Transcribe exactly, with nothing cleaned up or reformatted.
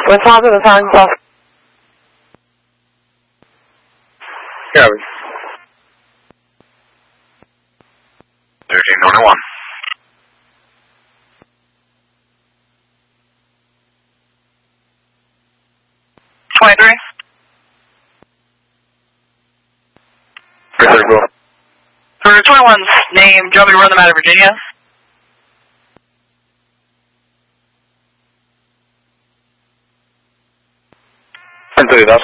我差这个差一招。 Gary. thirteen twenty-one. twenty-three. Very well. For twenty-one's name, do you want me to run them out of Virginia? I'll do that.